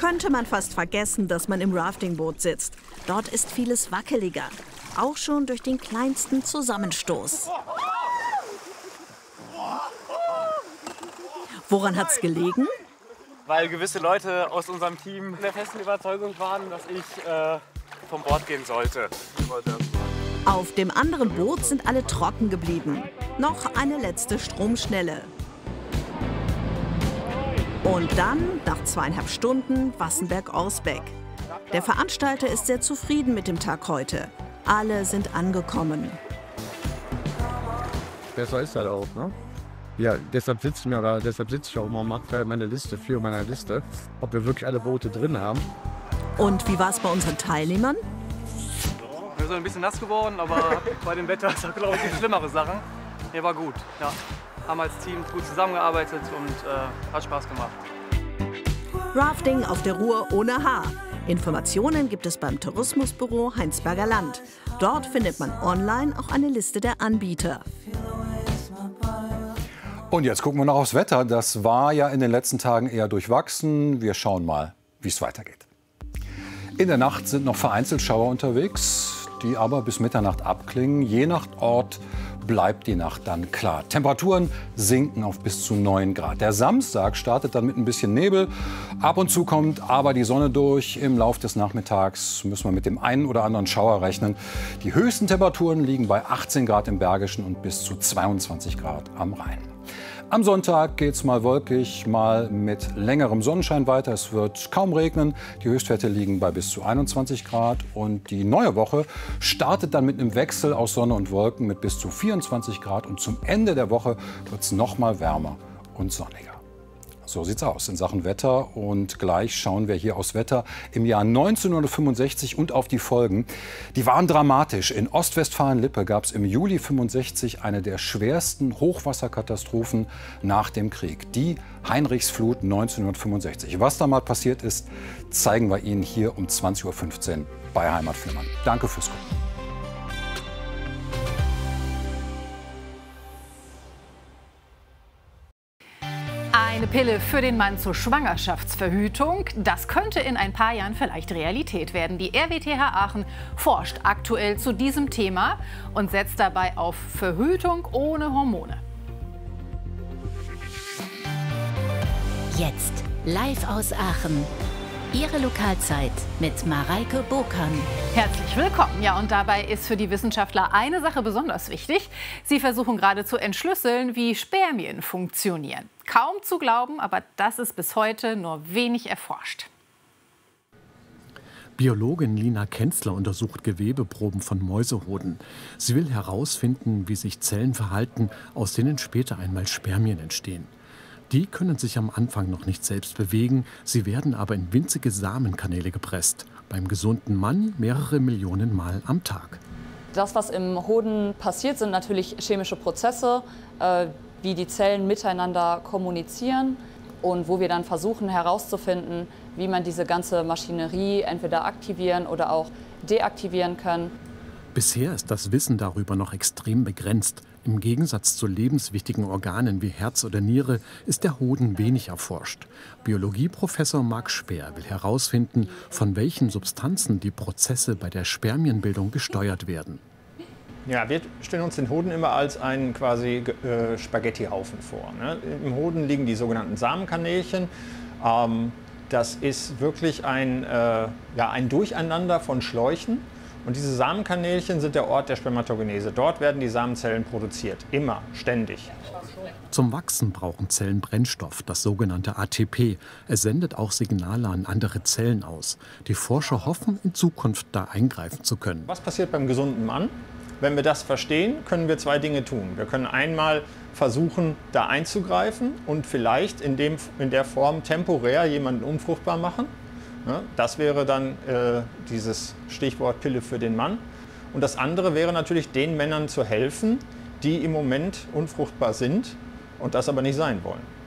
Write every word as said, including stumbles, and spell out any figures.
Könnte man fast vergessen, dass man im Raftingboot sitzt. Dort ist vieles wackeliger, auch schon durch den kleinsten Zusammenstoß. Woran hat's gelegen? Weil gewisse Leute aus unserem Team der festen Überzeugung waren, dass ich äh, vom Bord gehen sollte. Auf dem anderen Boot sind alle trocken geblieben. Noch eine letzte Stromschnelle. Und dann, nach zweieinhalb Stunden, Wassenberg-Orsbeck. Der Veranstalter ist sehr zufrieden mit dem Tag heute. Alle sind angekommen. Besser ist das auch, ne? Ja, deshalb sitze ich, oder deshalb sitze ich auch immer und mache meine Liste, für meine Liste, ob wir wirklich alle Boote drin haben. Und wie war es bei unseren Teilnehmern? Wir sind ein bisschen nass geworden, aber bei dem Wetter ist das, glaube ich, schlimmere Sachen. Ja, war gut. Ja. Haben als Team gut zusammengearbeitet und äh, hat Spaß gemacht. Rafting auf der Ruhr ohne Haar. Informationen gibt es beim Tourismusbüro Heinsberger Land. Dort findet man online auch eine Liste der Anbieter. Und jetzt gucken wir noch aufs Wetter. Das war ja in den letzten Tagen eher durchwachsen. Wir schauen mal, wie es weitergeht. In der Nacht sind noch vereinzelt Schauer unterwegs, die aber bis Mitternacht abklingen. Je nach Ort bleibt die Nacht dann klar. Temperaturen sinken auf bis zu neun Grad. Der Samstag startet dann mit ein bisschen Nebel. Ab und zu kommt aber die Sonne durch. Im Laufe des Nachmittags müssen wir mit dem einen oder anderen Schauer rechnen. Die höchsten Temperaturen liegen bei achtzehn Grad im Bergischen und bis zu zweiundzwanzig Grad am Rhein. Am Sonntag geht es mal wolkig, mal mit längerem Sonnenschein weiter. Es wird kaum regnen. Die Höchstwerte liegen bei bis zu einundzwanzig Grad. Und die neue Woche startet dann mit einem Wechsel aus Sonne und Wolken mit bis zu vierundzwanzig Grad. Und zum Ende der Woche wird es noch mal wärmer und sonniger. So sieht's aus in Sachen Wetter. Und gleich schauen wir hier aufs Wetter im Jahr neunzehnhundertfünfundsechzig und auf die Folgen. Die waren dramatisch. In Ostwestfalen-Lippe gab es im Juli fünfundsechzig eine der schwersten Hochwasserkatastrophen nach dem Krieg. Die Heinrichsflut neunzehnhundertfünfundsechzig. Was da mal passiert ist, zeigen wir Ihnen hier um zwanzig Uhr fünfzehn bei Heimatflimmern. Danke fürs Gucken. Eine Pille für den Mann zur Schwangerschaftsverhütung, das könnte in ein paar Jahren vielleicht Realität werden. Die R W T H Aachen forscht aktuell zu diesem Thema und setzt dabei auf Verhütung ohne Hormone. Jetzt live aus Aachen. Ihre Lokalzeit mit Mareike Burkan. Herzlich willkommen. Ja, und dabei ist für die Wissenschaftler eine Sache besonders wichtig. Sie versuchen gerade zu entschlüsseln, wie Spermien funktionieren. Kaum zu glauben, aber das ist bis heute nur wenig erforscht. Biologin Lina Kenzler untersucht Gewebeproben von Mäusehoden. Sie will herausfinden, wie sich Zellen verhalten, aus denen später einmal Spermien entstehen. Die können sich am Anfang noch nicht selbst bewegen, sie werden aber in winzige Samenkanäle gepresst. Beim gesunden Mann mehrere Millionen Mal am Tag. Das, was im Hoden passiert, sind natürlich chemische Prozesse, äh, wie die Zellen miteinander kommunizieren und wo wir dann versuchen herauszufinden, wie man diese ganze Maschinerie entweder aktivieren oder auch deaktivieren kann. Bisher ist das Wissen darüber noch extrem begrenzt. Im Gegensatz zu lebenswichtigen Organen wie Herz oder Niere ist der Hoden wenig erforscht. Biologieprofessor Marc Speer will herausfinden, von welchen Substanzen die Prozesse bei der Spermienbildung gesteuert werden. Ja, wir stellen uns den Hoden immer als einen quasi äh, Spaghettihaufen vor. Ne? Im Hoden liegen die sogenannten Samenkanälchen. Ähm, das ist wirklich ein, äh, ja, ein Durcheinander von Schläuchen. Und diese Samenkanälchen sind der Ort der Spermatogenese. Dort werden die Samenzellen produziert, immer, ständig. Zum Wachsen brauchen Zellen Brennstoff, das sogenannte A T P. Es sendet auch Signale an andere Zellen aus. Die Forscher hoffen, in Zukunft da eingreifen zu können. Was passiert beim gesunden Mann? Wenn wir das verstehen, können wir zwei Dinge tun. Wir können einmal versuchen, da einzugreifen und vielleicht in, dem, in der Form temporär jemanden unfruchtbar machen. Das wäre dann äh, dieses Stichwort Pille für den Mann. Und das andere wäre natürlich, den Männern zu helfen, die im Moment unfruchtbar sind und das aber nicht sein wollen.